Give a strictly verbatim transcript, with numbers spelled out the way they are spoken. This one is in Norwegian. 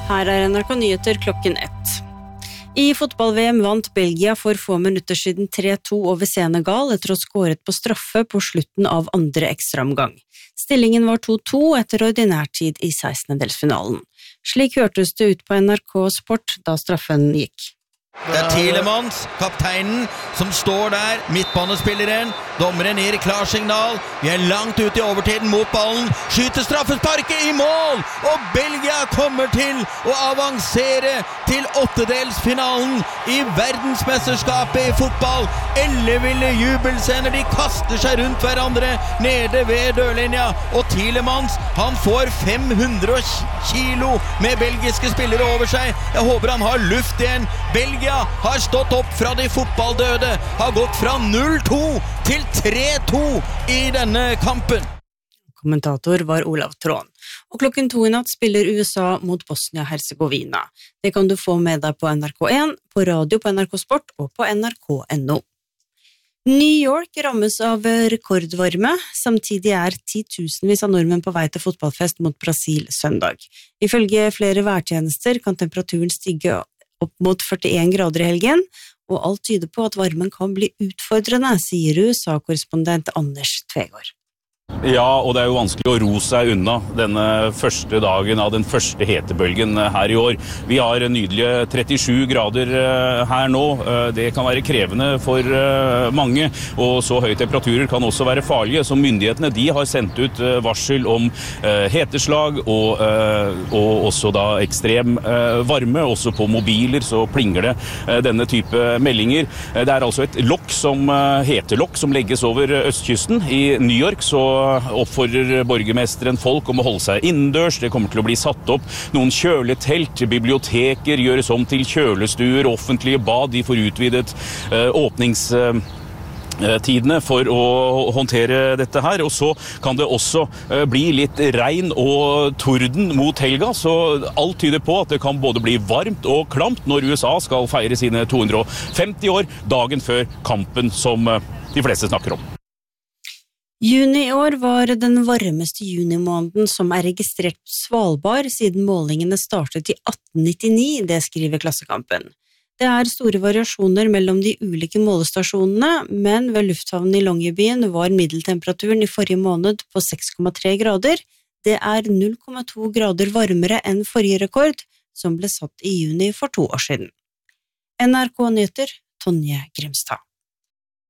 Her er N R K Nyheter klokken ett. I fotball-V M vant Belgia for få minutter siden tre to over Senegal etter å ha skåret på straffe på slutten av andre ekstraomgang. Stillingen var to to etter ordinær tid i sekstendedelsfinalen. Slik hørtes det ut på N R K Sport da straffen gikk. Det er Tielemans, kapteinen, som står der, midtbanespilleren, dommeren gir klarsignal, vi er langt ute i overtiden mot ballen, skyter straffesparket i mål, og Belgia kommer til å avansere til åttedelsfinalen i verdensmesterskapet i fotball. Elleville jubelscener, de kaster seg rundt hverandre nede ved dørlinja, og Tielemans, han får fem hundre kilo med belgiske spillere over seg. Jeg håper han har luft igjen. Belgia har stått opp fra de fotballdøde, har gått fra null to til tre to i denne kampen. Kommentator var Olav Trån. Og klokken to i natt spiller U S A mot Bosnia-Herzegovina. Det kan du få med deg på N R K en, på radio på N R K Sport og på N R K punktum N O. New York rammes av rekordvarme, samtidig er titusenvis av nordmenn på vei til fotballfest mot Brasil søndag. Ifølge flere værtjenester kan temperaturen stige opp mot førtien grader i helgen, og alt tyder på at varmen kan bli utfordrende, sier U S A-korrespondent Anders Tvegård. Ja, og det er jo vanskelig å ro seg unna denne første dagen av den første hetebølgen her i år. Vi har nydelige trettisju grader her nå. Det kan være krevende for mange, og så høye temperaturer kan også være farlige. Så myndighetene de har sendt ut varsel om heteslag og, og også da ekstrem varme. Også på mobiler så plinger det denne type meldinger. Det er altså et lokk som hetelokk som legges over østkysten i New York, så oppfordrer borgermesteren folk om å holde seg innendørs. Det kommer til å bli satt opp noen kjøletelt, biblioteker gjøres om til kjølestuer, offentlige bad, de får utvidet uh, åpnings... Uh, tidene for å håndtere dette her, og så kan det også bli litt regn og torden mot helga, så alt tyder på at det kan både bli varmt og klamt når U S A skal feire sine to hundre femti år, dagen før kampen som de fleste snakker om. Juni i år var den varmeste junimåneden som er registrert på Svalbard siden målingene startet i atten nittini, det skriver Klassekampen. Det er store variasjoner mellom de ulike målestasjonene, men ved lufthavnen i Longyearbyen var middeltemperaturen i forrige måned på seks komma tre grader. Det er null komma to grader varmere enn forrige rekord, som ble satt i juni for to år siden. N R K Nyheter, Tonje Grimstad.